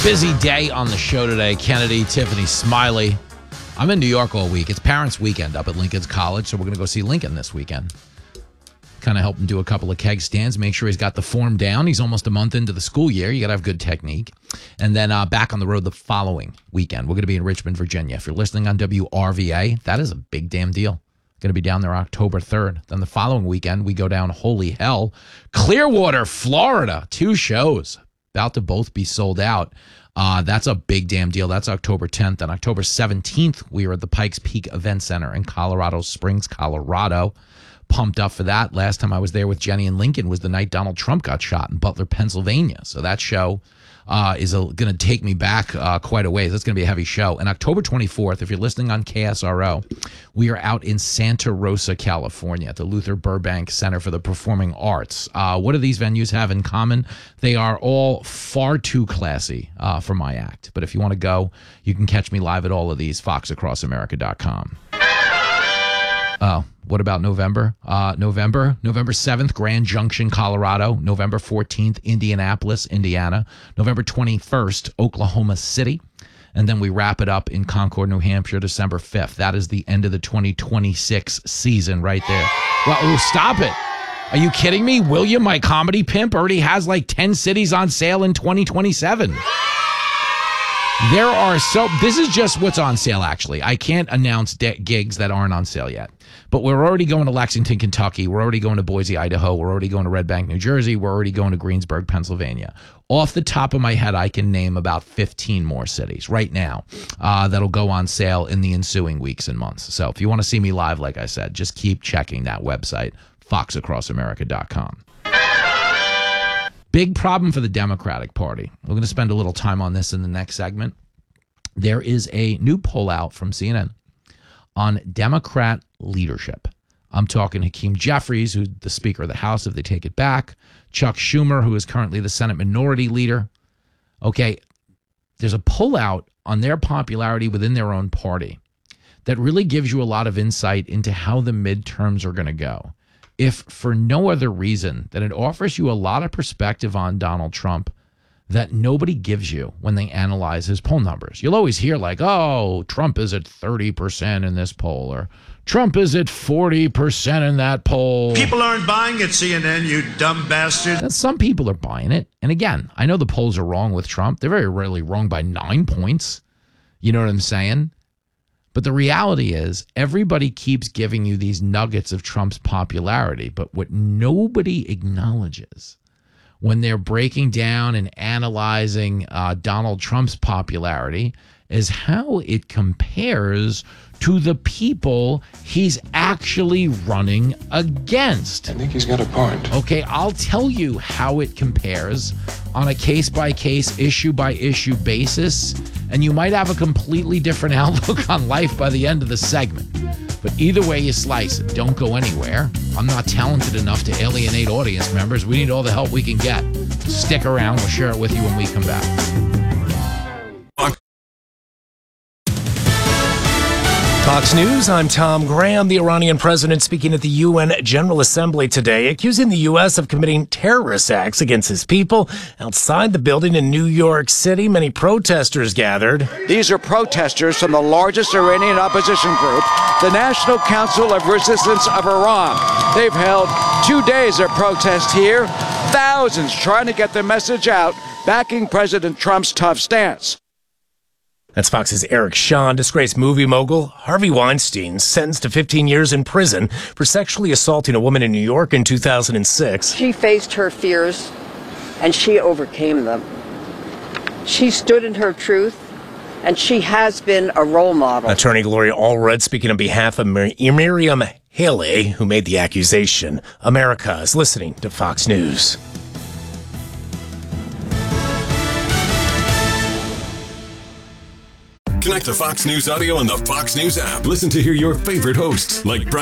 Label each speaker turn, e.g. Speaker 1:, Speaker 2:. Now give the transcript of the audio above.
Speaker 1: Busy day on the show today. Kennedy, Tiffany, Smiley. I'm in New York all week. It's Parents' Weekend up at Lincoln's College, so we're going to go see Lincoln this weekend. Kind of help him do a couple of keg stands, make sure he's got the form down. He's almost a month into the school year. You got to have good technique. And then back on the road the following weekend. We're going to be in Richmond, Virginia. If you're listening on WRVA, that is a big damn deal. Going to be down there October 3rd. Then the following weekend, we go down, holy hell, Clearwater, Florida. 2 shows. About to both be sold out. That's a big damn deal. That's October 10th. And October 17th, we are at the Pikes Peak Event Center in Colorado Springs, Colorado. Pumped up for that. Last time I was there with Jenny and Lincoln was the night Donald Trump got shot in Butler, Pennsylvania. So that show is going to take me back quite a ways. That's going to be a heavy show. And October 24th, if you're listening on KSRO, we are out in Santa Rosa, California at the Luther Burbank Center for the Performing Arts. What do these venues have in common? They are all far too classy for my act. But if you want to go, you can catch me live at all of these, foxacrossamerica.com. What about November? November 7th, Grand Junction, Colorado. November 14th, Indianapolis, Indiana. November 21st, Oklahoma City. And then we wrap it up in Concord, New Hampshire, December 5th. That is the end of the 2026 season right there. Well, stop it. Are you kidding me? William, my comedy pimp, already has like 10 cities on sale in 2027. This is just what's on sale, actually. I can't announce gigs that aren't on sale yet. But we're already going to Lexington, Kentucky. We're already going to Boise, Idaho. We're already going to Red Bank, New Jersey. We're already going to Greensburg, Pennsylvania. Off the top of my head, I can name about 15 more cities right now that'll go on sale in the ensuing weeks and months. So if you want to see me live, like I said, just keep checking that website, foxacrossamerica.com. Big problem for the Democratic Party. We're going to spend a little time on this in the next segment. There is a new poll out from CNN on Democrat leadership. I'm talking Hakeem Jeffries, who's the Speaker of the House if they take it back. Chuck Schumer, who is currently the Senate Minority Leader. Okay, there's a poll out on their popularity within their own party that really gives you a lot of insight into how the midterms are going to go. If for no other reason than it offers you a lot of perspective on Donald Trump that nobody gives you when they analyze his poll numbers. You'll always hear like, oh, Trump is at 30% in this poll, or Trump is at 40% in that poll.
Speaker 2: People aren't buying it, CNN, you dumb bastard.
Speaker 1: And some people are buying it. And again, I know the polls are wrong with Trump. They're very rarely wrong by 9 points. You know what I'm saying? But the reality is everybody keeps giving you these nuggets of Trump's popularity. But what nobody acknowledges when they're breaking down and analyzing Donald Trump's popularity is how it compares to the people he's actually running against.
Speaker 3: I think he's got a point.
Speaker 1: Okay, I'll tell you how it compares on a case-by-case, issue-by-issue basis, and you might have a completely different outlook on life by the end of the segment. But either way you slice it, don't go anywhere. I'm not talented enough to alienate audience members. We need all the help we can get. Stick around. We'll share it with you when we come back.
Speaker 4: Fox News, I'm Tom Graham. The Iranian president speaking at the UN General Assembly today, accusing the U.S. of committing terrorist acts against his people. Outside the building in New York City, many protesters gathered.
Speaker 5: These are protesters from the largest Iranian opposition group, the National Council of Resistance of Iran. They've held 2 days of protest here, thousands trying to get their message out, backing President Trump's tough stance.
Speaker 4: That's Fox's Eric Shawn. Disgraced movie mogul Harvey Weinstein sentenced to 15 years in prison for sexually assaulting a woman in New York in 2006.
Speaker 6: She faced her fears, and she overcame them. She stood in her truth, and she has been a role model.
Speaker 4: Attorney Gloria Allred speaking on behalf of Miriam Haley, who made the accusation. America is listening to Fox News.
Speaker 7: Connect to Fox News Audio on the Fox News app. Listen to hear your favorite hosts like